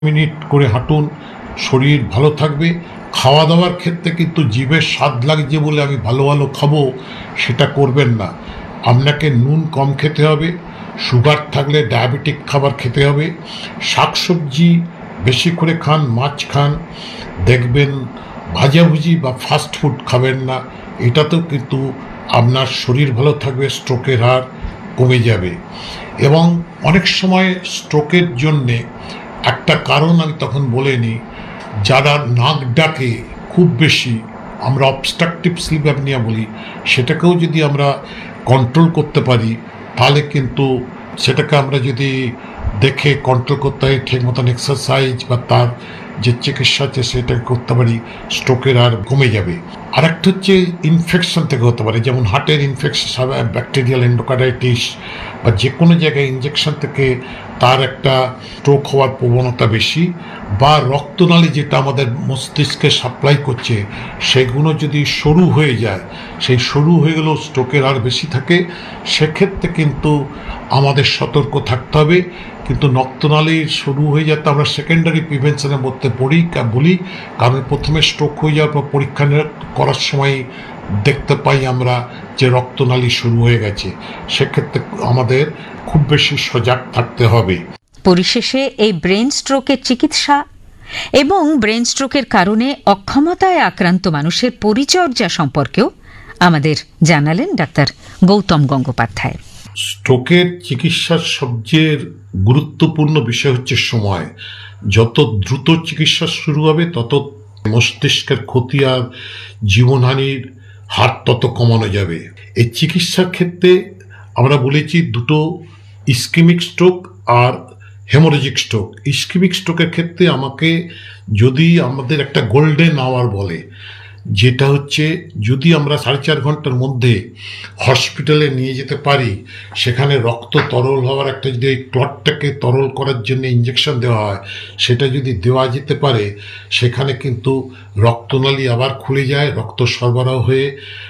Minute করে হাঁটুন, শরীর ভালো থাকবে। খাওয়া দাওয়ার ক্ষেত্রে কিন্তু জিভের স্বাদ লাগছে বলে আমি ভালো ভালো খাবো সেটা করবেন না। আপনাকে নুন কম খেতে হবে, সুগার থাকলে ডায়াবেটিক খাবার খেতে হবে, শাকসবজি বেশি করে খান, মাছ খান, দেখবেন ভাজাভুজি বা ফাস্ট ফুড খাবেন না। এটাতেও কিন্তু আপনার শরীর ভালো থাকবে, স্ট্রোকের হার কমে যাবে। এবং অনেক সময় স্ট্রোকের জন্যে একটা কারণ আমি তখন বলে নিই, যারা নাক ডাকে খুব বেশি, আমরা অবস্ট্রাকটিভ স্লিপ অ্যাপনিয়া বলি, সেটাকেও যদি আমরা কন্ট্রোল করতে পারি তাহলে কিন্তু সেটাকে আমরা যদি দেখে কন্ট্রোল করতে হয়, ঠিক মতন এক্সারসাইজ বা তার যে চিকিৎসা আছে সেটাকে করতে পারি, স্ট্রোকের আর কমে যাবে। আর একটা হচ্ছে ইনফেকশন থেকে হতে পারে, যেমন হার্টের ইনফেকশন, ব্যাকটেরিয়াল এন্ডোকার্ডাইটিস বা যে কোনো জায়গায় ইনজেকশন থেকে তার একটা স্ট্রোক হওয়ার প্রবণতা বেশি। বা রক্তনালী যেটা আমাদের মস্তিষ্কে সাপ্লাই করছে সেগুলো যদি সরু হয়ে যায়, সেই সরু হয়ে গেলেও স্ট্রোকের আর বেশি থাকে। সেক্ষেত্রে কিন্তু আমাদের সতর্ক থাকতে হবে। কিন্তু রক্তনালীর সরু হয়ে যাতে আমরা সেকেন্ডারি প্রিভেনশনের মধ্যে বলি, কারণ প্রথমে স্ট্রোক হয়ে যাওয়ার পর পরীক্ষা করার সময় দেখতে পাই আমরা যে রক্তনালী শুরু হয়ে গেছে। সেক্ষেত্রে আমাদের খুব বেশি সজাগ থাকতে হবে। পরিশেষে এই ব্রেন স্ট্রোকের চিকিৎসা এবং ব্রেন স্ট্রোকের কারণে অক্ষমতায় আক্রান্ত মানুষের পরিচর্যা সম্পর্কেও আমাদের জানালেন ডাক্তার গৌতম গঙ্গোপাধ্যায়। স্ট্রোকের চিকিৎসার সবচেয়ে গুরুত্বপূর্ণ বিষয় হচ্ছে সময়। যত দ্রুত চিকিৎসা শুরু হবে তত মস্তিষ্কের ক্ষতি আর জীবনহানির হার তত কমানো যাবে। এই চিকিৎসার ক্ষেত্রে আমরা বলেছি দুটো, ইস্কেমিক স্ট্রোক আর হেমোরেজিক স্ট্রোক। ইস্কেমিক স্ট্রোকের ক্ষেত্রে আমাকে যদি আমাদের একটা গোল্ডেন আওয়ার বলে, যেটা হচ্ছে যদি আমরা 4.5 ঘন্টার মধ্যে হসপিটালে নিয়ে যেতে পারি, সেখানে রক্ত তরল হওয়ার একটা, যদি এই ক্লটটাকে তরল করার জন্য ইঞ্জেকশন দেওয়া হয়, সেটা যদি দেওয়া যেতে পারে, সেখানে কিন্তু রক্তনালী আবার খুলে যায়, রক্ত সরবরাহ হয়ে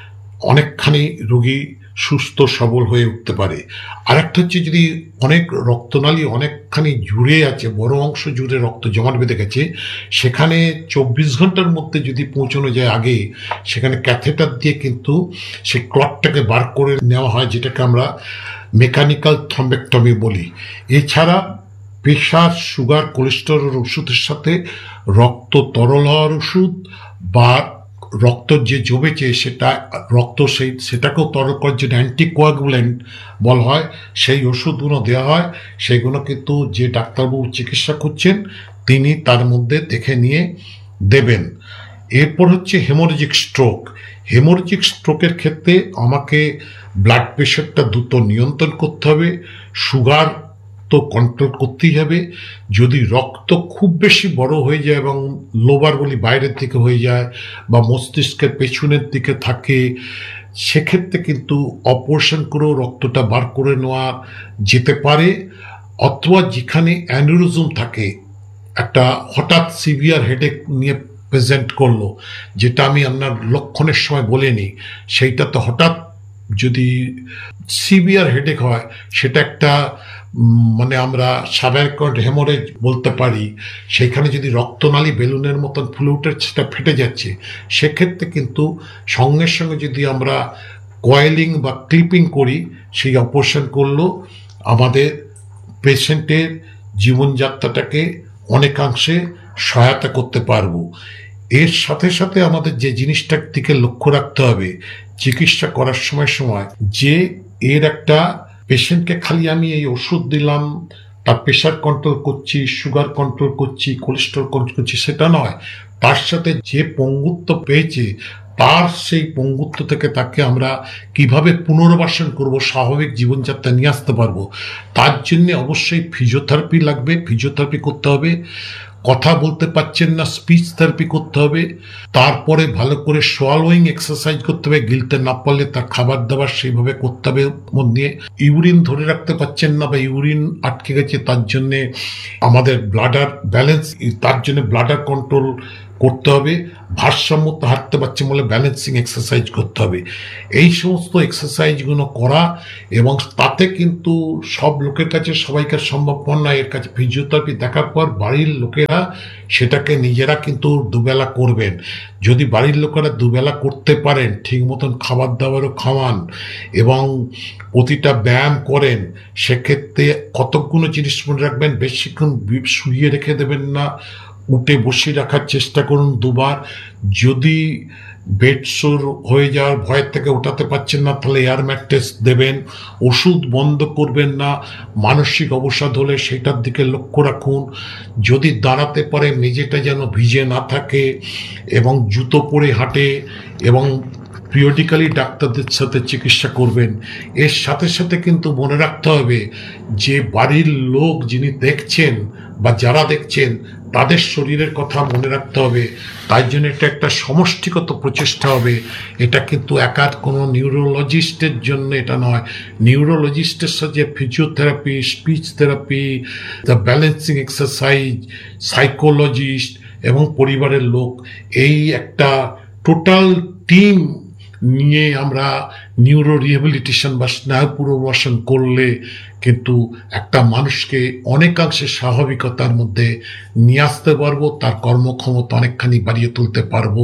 অনেকখানি রোগী সুস্থ সবল হয়ে উঠতে পারে। আর একটা হচ্ছে যদি অনেক রক্তনালী অনেকখানি জুড়ে আছে, বড় অংশ জুড়ে রক্ত জমাট বেঁধে গেছে, সেখানে 24 ঘন্টার মধ্যে যদি পৌঁছানো যায় আগে, সেখানে ক্যাথেটার দিয়ে কিন্তু সেই ক্লটটাকে বার করে নেওয়া হয়, যেটাকে আমরা মেকানিক্যাল থ্রম্বেক্টমি বলি। এছাড়া প্রেশার, সুগার, কোলেস্টেরলের ওষুধের সাথে রক্ত তরল হওয়ার ওষুধ বা রক্ত যে জমেছে সেটাকেও তরল করার জন্য অ্যান্টিকোয়াগুলেন্ট বলা হয়, সেই ওষুধগুলো দেওয়া হয়। সেগুলো কিন্তু যে ডাক্তারবাবু চিকিৎসা করছেন তিনি তার মধ্যে দেখে নিয়ে দেবেন। এরপর হচ্ছে হেমোরেজিক স্ট্রোক। হেমোরেজিক স্ট্রোকের ক্ষেত্রে আমাকে ব্লাড প্রেশারটা দ্রুত নিয়ন্ত্রণ করতে হবে, সুগার তো কন্ট্রোল করতেই হবে। যদি রক্ত খুব বেশি বড় হয়ে যায় এবং লোবার বলি বাইরের দিকে হয়ে যায় বা মস্তিষ্কের পেছনের দিকে থাকে, সেক্ষেত্রে কিন্তু অপারেশন করেও রক্তটা বার করে নেওয়া যেতে পারে। অথবা যেখানে অ্যানিউরিজম থাকে, একটা হঠাৎ সিভিয়ার হেডেক নিয়ে প্রেজেন্ট করলো, যেটা আমি আপনার লক্ষণের সময় বলিনি, সেইটা তো হঠাৎ যদি সিভিয়ার হেডেক হয়, সেটা একটা মানে আমরা সাবাইকাল হেমোরেজ বলতে পারি। সেইখানে যদি রক্তনালী বেলুনের মতন ফুলে উঠে সেটা ফেটে যাচ্ছে, সেক্ষেত্রে কিন্তু সঙ্গে সঙ্গে যদি আমরা কয়েলিং বা ক্লিপিং করি, সেই অপারেশন করলেও আমাদের পেশেন্টের জীবনযাত্রাটাকে অনেকাংশে সহায়তা করতে পারবো। এর সাথে সাথে আমাদের যে জিনিসটার দিকে লক্ষ্য রাখতে হবে চিকিৎসা করার সময় যে এর একটা পেশেন্টকে খালি আমি এই ওষুধ দিলাম, তার প্রেশার কন্ট্রোল করছি, সুগার কন্ট্রোল করছি, কোলেস্টেরল কন্ট্রোল করছি, সেটা নয়। তার সাথে যে পঙ্গুত্ব পেয়েছে, তার সেই পঙ্গুত্ব থেকে তাকে আমরা কিভাবে পুনর্বাসন করব, স্বাভাবিক জীবনযাত্রা নিয়ে আসতে পারবো, তার জন্য অবশ্যই ফিজিওথেরাপি লাগবে। ফিজিওথেরাপি করতে হবে। কথা বলতে পারছেন না, স্পিচ থেরাপি করতে হবে। তারপরে ভালো করে সোয়ালোয়িং এক্সারসাইজ করতে হবে, গিলতে না পারলে তার খাবার দাবার সেইভাবে করতে হবে মধ্যে। ইউরিন ধরে রাখতে পারছেন না বা ইউরিন আটকে গেছে, তার জন্যে আমাদের ব্লাডার ব্যালেন্স, তার জন্য ব্লাডার কন্ট্রোল করতে হবে, ভারসাম্যতা হাঁটতে পারছে বলে ব্যালেন্সিং এক্সারসাইজ করতে হবে। এই সমস্ত এক্সারসাইজগুলো করা, এবং তাতে কিন্তু সব লোকের কাছে সবাইকার সম্ভব নয়। এর কাছে ফিজিওথেরাপি দেখার পর বাড়ির লোকেরা সেটাকে নিজেরা কিন্তু দুবেলা করবেন। যদি বাড়ির লোকেরা দুবেলা করতে পারেন, ঠিক মতন খাবার দাবারও খাওয়ান এবং প্রতিটা ব্যায়াম করেন, সেক্ষেত্রে কতকগুলো জিনিস মনে রাখবেন। বেশিক্ষণ শুইয়ে রেখে দেবেন না, উঠে বসিয়ে রাখার চেষ্টা করুন দুবার। যদি বেডসোর হয়ে যাওয়ার ভয়ের থেকে ওঠাতে পারছেন না, তাহলে এয়ার ম্যাট্রেস দেবেন। ওষুধ বন্ধ করবেন না। মানসিক অবসাদ হলে সেটার দিকে লক্ষ্য রাখুন। যদি দাঁড়াতে পারে মেঝেটা যেন ভিজে না থাকে, এবং জুতো পরে হাঁটে, এবং পিরিয়ডিক্যালি ডাক্তারদের সাথে চিকিৎসা করবেন। এর সাথে সাথে কিন্তু মনে রাখতে হবে যে বাড়ির লোক যিনি দেখছেন বা যারা দেখছেন তাদের শরীরের কথা মনে রাখতে হবে। তাই জন্য এটা একটা সমষ্টিগত প্রচেষ্টা হবে। এটা কিন্তু একার কোনো নিউরোলজিস্টের জন্য এটা নয়। নিউরোলজিস্টের সাথে physiotherapy, speech therapy, the balancing exercise, psychologist এবং পরিবারের লোক, এই একটা টোটাল টিম নিয়ে আমরা নিউরো রিহ্যাবিলিটেশন বা স্নায়ু পুনর্বাসন করলে কিন্তু একটা মানুষকে অনেকাংশে স্বাভাবিকতার মধ্যে নিয়ে আসতে পারবো, তার কর্মক্ষমতা অনেকখানি বাড়িয়ে তুলতে পারবো।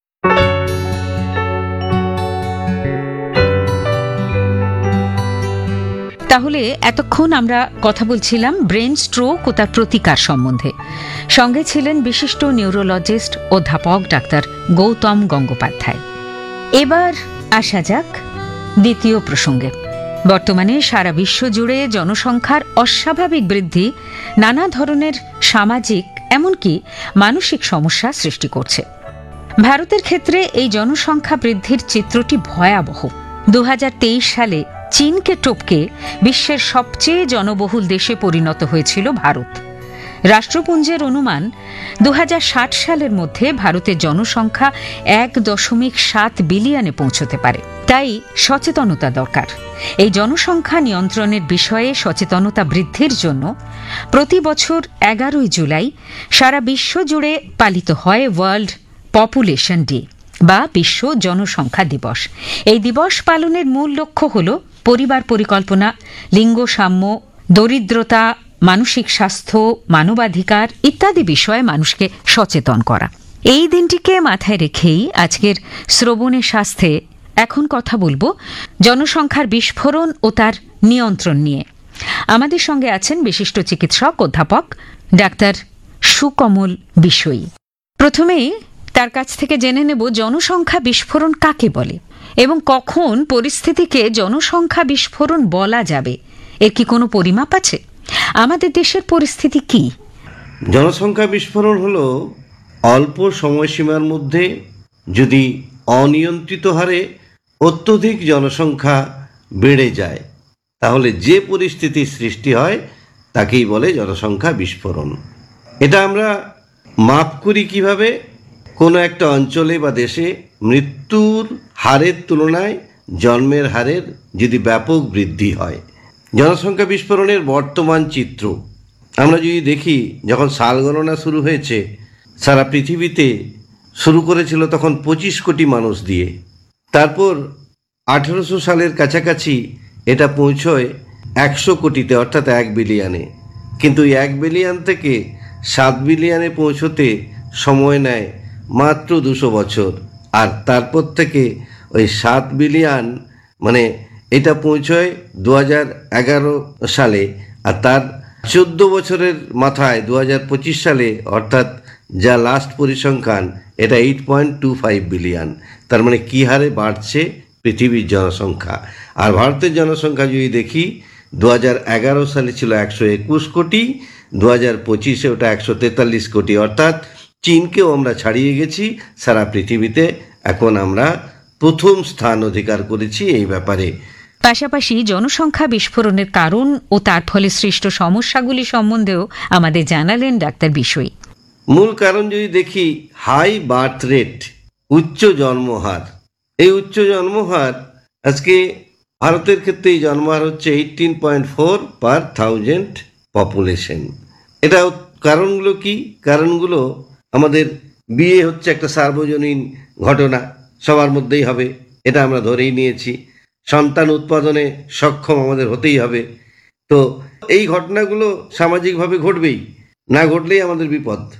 তাহলে এতক্ষণ আমরা কথা বলছিলাম ব্রেন স্ট্রোক ও তার প্রতিকার সম্বন্ধে। সঙ্গে ছিলেন বিশিষ্ট নিউরোলজিস্ট অধ্যাপক ডাক্তার গৌতম গঙ্গোপাধ্যায়। এবার আসা যাক দ্বিতীয় প্রসঙ্গে। বর্তমানে সারা বিশ্ব জুড়ে জনসংখ্যার অস্বাভাবিক বৃদ্ধি নানা ধরনের সামাজিক এমনকি মানসিক সমস্যা সৃষ্টি করছে। ভারতের ক্ষেত্রে এই জনসংখ্যা বৃদ্ধির চিত্রটি ভয়াবহ। 2023 সালে চীনকে টপকে বিশ্বের সবচেয়ে জনবহুল দেশে পরিণত হয়েছিল ভারত। রাষ্ট্রপুঞ্জের অনুমান 2060 সালের মধ্যে ভারতের জনসংখ্যা 1.7 বিলিয়নে পৌঁছতে পারে। তাই সচেতনতা দরকার। এই জনসংখ্যা নিয়ন্ত্রণের বিষয়ে সচেতনতা বৃদ্ধির জন্য প্রতি বছর 11 জুলাই সারা বিশ্ব জুড়ে পালিত হয় ওয়ার্ল্ড পপুলেশন ডে বা বিশ্ব জনসংখ্যা দিবস। এই দিবস পালনের মূল লক্ষ্য হল পরিবার পরিকল্পনা, লিঙ্গ সাম্য, দরিদ্রতা, মানসিক স্বাস্থ্য, মানবাধিকার ইত্যাদি বিষয়ে মানুষকে সচেতন করা। এই দিনটিকে মাথায় রেখেই আজকের শ্রবণের স্বাস্থ্যে এখন কথা বলবো জনসংখ্যার বিস্ফোরণ ও তার নিয়ন্ত্রণ নিয়ে। আমাদের সঙ্গে আছেন বিশিষ্ট চিকিৎসক অধ্যাপক ডাক্তার সুকমল বিষয়ী। প্রথমেই তার কাছ থেকে জেনে নেব জনসংখ্যা বিস্ফোরণ কাকে বলে এবং কখন পরিস্থিতিকে জনসংখ্যা বিস্ফোরণ বলা যাবে। এর কি কোনো পরিমাপ আছে? আমাদের দেশের পরিস্থিতি কি? জনসংখ্যা বিস্ফোরণ হলো অল্প সময়সীমার মধ্যে যদি অনিয়ন্ত্রিত হারে অত্যধিক জনসংখ্যা বেড়ে যায়, তাহলে যে পরিস্থিতির সৃষ্টি হয় তাকেই বলে জনসংখ্যা বিস্ফোরণ। এটা আমরা মাপ করি কিভাবে? কোনো একটা অঞ্চলে বা দেশে মৃত্যুর হারের তুলনায় জন্মের হারের যদি ব্যাপক বৃদ্ধি হয়। জনসংখ্যা বিস্ফোরণের বর্তমান চিত্র আমরা যদি দেখি, যখন সাল গণনা শুরু হয়েছে সারা পৃথিবীতে শুরু করেছিল তখন 25 কোটি মানুষ দিয়ে। তারপর 1800 সালের কাছাকাছি এটা পৌঁছয় 100 কোটিতে, অর্থাৎ 1 বিলিয়নে। কিন্তু 1 বিলিয়ন থেকে 7 বিলিয়নে পৌঁছতে সময় নেয় মাত্র 200 বছর। আর তারপর থেকে ওই 7 বিলিয়ন মানে এটা পৌঁছয় 2011 সালে, আর তার 14 বছরের মাথায় 2025 সালে, অর্থাৎ যা লাস্ট পরিসংখ্যান, এটা 8.25 বিলিয়ন। তার মানে কী হারে বাড়ছে পৃথিবীর জনসংখ্যা। আর ভারতের জনসংখ্যা যদি দেখি, 2011 সালে ছিল 121 কোটি, 2025-এ ওটা 143 কোটি, অর্থাৎ চীনকেও আমরা ছাড়িয়ে গেছি। সারা পৃথিবীতে এখন আমরা প্রথম স্থান অধিকার করেছি এই ব্যাপারে। পাশাপাশি জনসংখ্যা বিস্ফোরণের কারণ ও তার ফলে সৃষ্ট সমস্যাগুলি সম্বন্ধেও আমাদের জানালেন ডাক্তার বিষয়ী। মূল কারণ যদি দেখি, হাই বার্থ রেট, উচ্চ জন্মহার। এই উচ্চ জন্মহার আজকে ভারতের ক্ষেত্রে এই জন্মহার হচ্ছে 18.4 পার 1000 পপুলেশন। এটা কারণগুলো কি? কারণগুলো আমাদের বিয়ে হচ্ছে একটা সার্বজনীন ঘটনা, সবার মধ্যেই হবে, এটা আমরা ধরেই নিয়েছি। সন্তান উৎপাদনে সক্ষম আমাদের হতেই হবে। তো এই ঘটনাগুলো সামাজিকভাবে ঘটবেই, না ঘটলেই আমাদের বিপদ।